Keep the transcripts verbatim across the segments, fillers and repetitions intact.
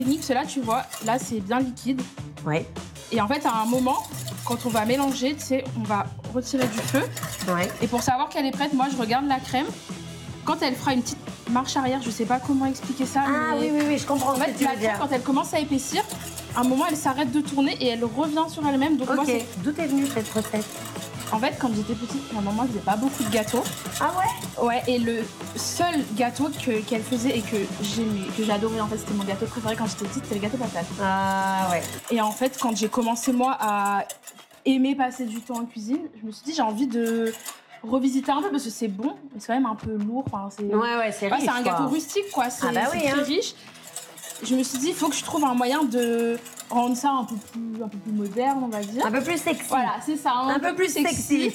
Technique, cela, tu vois, là, c'est bien liquide. Ouais. Et en fait, à un moment, quand on va mélanger, tu sais, on va retirer du feu. Ouais. Et pour savoir qu'elle est prête, moi, je regarde la crème. Quand elle fera une petite marche arrière, je sais pas comment expliquer ça. Ah mais... oui, oui, oui, je comprends En ce fait, que tu la veux crème, dire. quand elle commence à épaissir, à un moment, elle s'arrête de tourner et elle revient sur elle-même. Donc Ok, moi, c'est... d'où est venue cette recette? En fait, quand j'étais petite, ma maman faisait pas beaucoup de gâteaux. Ah ouais? Ouais, et le seul gâteau que, qu'elle faisait et que j'aimais, que j'adorais, en fait, c'était mon gâteau préféré quand j'étais petite, c'était le gâteau patate. Ah ouais. Et en fait, quand j'ai commencé, moi, à aimer passer du temps en cuisine, je me suis dit, j'ai envie de revisiter un peu parce que c'est bon, mais c'est quand même un peu lourd. Enfin, c'est... Ouais, ouais, c'est Ouais, riche. c'est un gâteau quoi. rustique, quoi. C'est, Ah bah c'est oui, très hein. riche. Je me suis dit, il faut que je trouve un moyen de rendre ça un peu plus, un peu plus moderne, on va dire. Un peu plus sexy. Voilà, c'est ça. Un, Un peu plus sexy.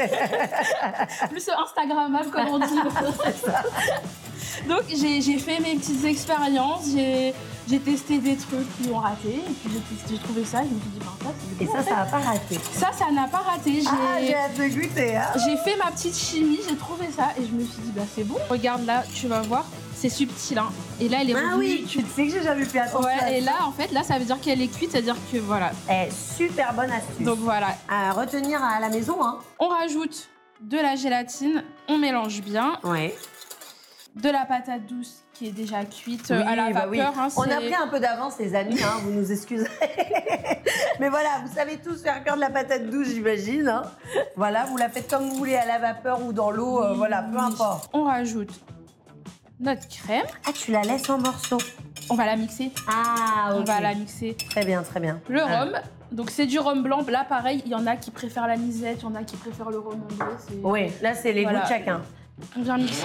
Plus Instagrammable, comme on dit. Donc, j'ai, j'ai fait mes petites expériences. J'ai, j'ai testé des trucs qui ont raté. Et puis, j'ai, testé, j'ai trouvé ça. Et je me suis dit, ben, ça, c'est Et bon, ça, en fait. ça n'a pas raté. Ça, ça n'a pas raté. J'ai, Ah, j'ai hâte de goûter, hein. j'ai fait ma petite chimie. J'ai trouvé ça. Et je me suis dit, bah, c'est bon. Regarde là, tu vas voir. C'est subtil, hein. Et là, elle est Ah revenue. oui, tu sais que j'ai jamais fait attention à Ouais, et ça. là, en fait, là, ça veut dire qu'elle est cuite. C'est-à-dire que, voilà. Eh, super bonne astuce. Donc, voilà. À retenir à la maison, hein. On rajoute de la gélatine. On mélange bien. Ouais. De la patate douce qui est déjà cuite Oui, à la bah vapeur. oui. Hein, On c'est... a pris un peu d'avance, les amis, hein, vous nous excuserez. Mais voilà, vous savez tous faire cuire de la patate douce, j'imagine. Hein. Voilà, vous la faites comme vous voulez, à la vapeur ou dans l'eau, euh, voilà, peu importe. On rajoute notre crème. Ah, tu la laisses en morceaux. On va la mixer. Ah, ok. On va la mixer. Très bien, très bien. Le Ah. rhum. Donc c'est du rhum blanc. Là, pareil, il y en a qui préfèrent la nisette, il y en a qui préfèrent le rhum anglais. C'est... Oui, là, c'est les Voilà. goûts de chacun. On vient mixer.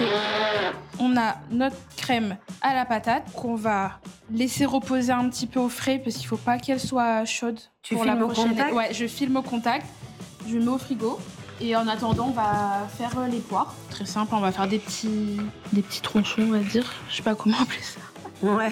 On a notre crème à la patate qu'on va laisser reposer un petit peu au frais parce qu'il ne faut pas qu'elle soit chaude. Tu pour filmes la au prochaine... contact ? Ouais, je filme au contact. Je mets au frigo. Et en attendant, on va faire les poires. Très simple, on va faire des petits, des petits tronçons, on va dire. Je sais pas comment appeler ça. Ouais.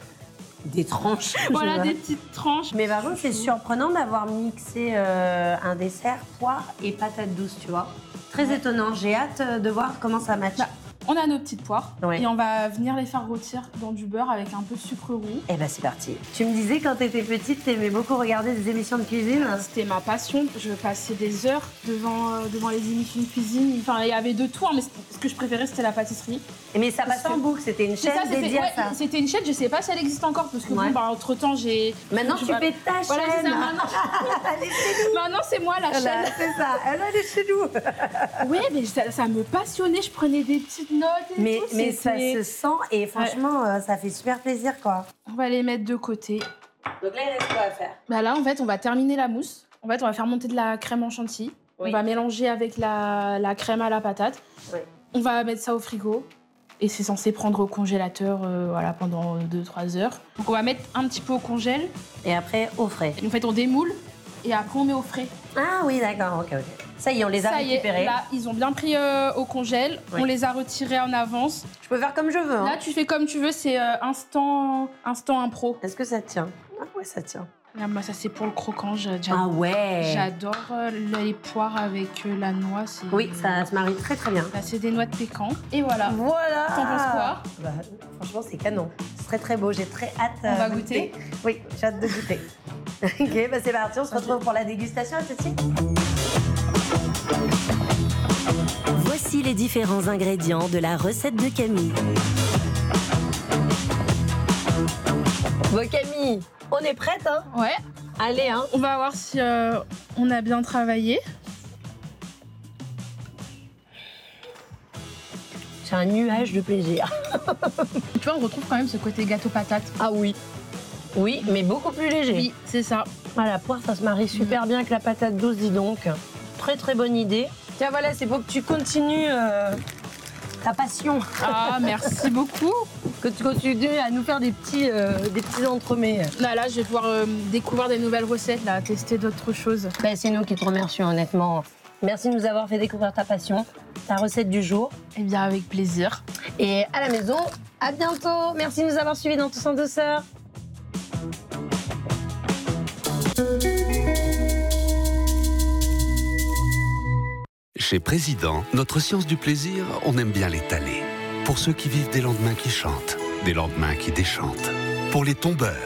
Des tranches. Voilà, je des vois. petites tranches. Mais par contre, c'est surprenant d'avoir mixé euh, un dessert, poire et patate douce, tu vois. Très Ouais. étonnant. J'ai hâte euh, de voir comment ça match. Bah, on a nos petites poires Ouais. et on va venir les faire rôtir dans du beurre avec un peu de sucre roux. Eh ben c'est parti. Tu me disais quand t'étais petite, t'aimais beaucoup regarder des émissions de cuisine. C'était ma passion. Je passais des heures devant, euh, devant les émissions de cuisine. Enfin, il y avait de tout, hein, mais ce que je préférais, c'était la pâtisserie. Mais ça Parce passait en que- boucle, c'était une C'est chaîne ça, c'était, dédiée ouais, à ça. c'était une chaîne, je sais pas si elle existe encore, parce que Ouais. bon, bah, entre-temps, j'ai... Maintenant, je- tu fais ta Voilà, c'est chaîne. ça, maintenant. Elle est chez nous. Maintenant, c'est moi la Voilà, chaîne. c'est ça. Elle elle est chez nous. Oui, mais ça, ça me passionnait, je prenais des petites notes et Mais, tout. mais ça c'était- se sent et franchement, euh, ça fait super plaisir, quoi. On va les mettre de côté. Donc là, il reste quoi à faire? Bah là, en fait, on va terminer la mousse. En fait, on va faire monter de la crème en chantilly. Oui. On va mélanger avec la, la crème à la patate. Oui. On va mettre ça au frigo. Et c'est censé prendre au congélateur euh, voilà, pendant deux trois heures. Donc on va mettre un petit peu au congèle. Et après, au frais. En fait, on démoule. Et après, on met au frais. Ah oui, d'accord, ok, ok. Ça y est, on les a Ça y est, récupérés. là, ils ont bien pris euh, au congèle. Oui. On les a retirés en avance. Je peux faire comme je veux. Hein. Là, tu fais comme tu veux. C'est euh, instant, instant impro. Est-ce que ça tient? Ah ouais, ça tient. Là, moi, ça, c'est pour le croquant. J'a- j'a- Ah ouais. J'adore euh, les poires avec euh, la noix. C'est... Oui, ça se marie très très bien. Là, c'est des noix de pécan. Et voilà. Voilà. T'en penses quoi? Bah, franchement, c'est canon. C'est très très beau. J'ai très hâte. On euh, va de goûter. Oui, j'ai hâte de goûter. Ok, bah c'est parti. On se retrouve pour la dégustation. À tout de suite. Voici les différents ingrédients de la recette de Camille. Bon, Camille, on est prête, hein? Ouais. Allez, hein? On va voir si euh, on a bien travaillé. J'ai un nuage de plaisir. Tu vois, on retrouve quand même ce côté gâteau patate. Ah oui. Oui, mais beaucoup plus léger. Oui, c'est ça. Ah, la poire, ça se marie super bien avec la patate douce, dis donc. Très très bonne idée. Tiens, voilà, c'est pour que tu continues euh, ta passion. Ah, merci beaucoup. Que tu continues à nous faire des petits, euh, des petits entremets. Là, là, je vais pouvoir euh, découvrir des nouvelles recettes, là, tester d'autres choses. Ben, c'est nous qui te remercions, honnêtement. Merci de nous avoir fait découvrir ta passion, ta recette du jour. Eh bien, avec plaisir. Et à la maison, à bientôt. Merci de nous avoir suivis dans Tous en douceur. Chez Président, notre science du plaisir, on aime bien l'étaler. Pour ceux qui vivent des lendemains qui chantent, des lendemains qui déchantent. pour les tombeurs.